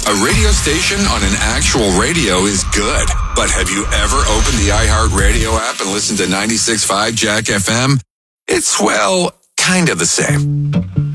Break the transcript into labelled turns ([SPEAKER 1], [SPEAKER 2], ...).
[SPEAKER 1] A radio station on an actual radio is good. But have you ever opened the iHeartRadio app and listened to 96.5 Jack FM? It's, well, kind of the same.